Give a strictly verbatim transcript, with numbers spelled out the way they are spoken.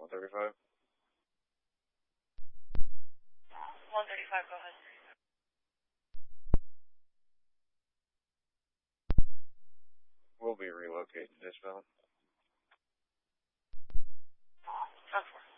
thirty-five. one thirty-five, go ahead. We'll be relocating this film. ten four.